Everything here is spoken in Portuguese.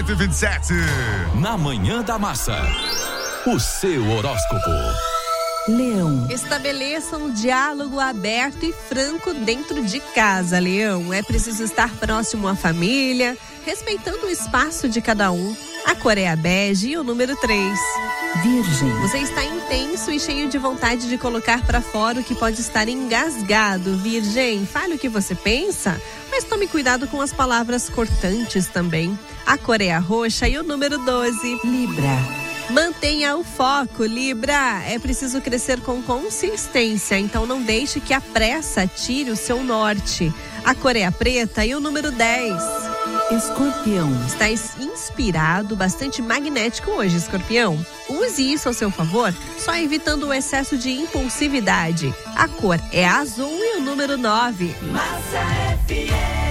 8h27. Na Manhã da Massa, o seu horóscopo. Leão. Estabeleça um diálogo aberto e franco dentro de casa, Leão. É preciso estar próximo à família, respeitando o espaço de cada um. A cor é a bege e o número 3. Virgem. Você está intenso e cheio de vontade de colocar para fora o que pode estar engasgado, Virgem. Fale o que você pensa, mas tome cuidado com as palavras cortantes também. A cor é a roxa e o número 12. Libra. Mantenha o foco, Libra. É preciso crescer com consistência, então não deixe que a pressa tire o seu norte. A cor é a preta e o número 10. Escorpião. Está inspirado, bastante magnético hoje, Escorpião. Use isso ao seu favor, só evitando o excesso de impulsividade. A cor é azul e o número 9. Massa FM.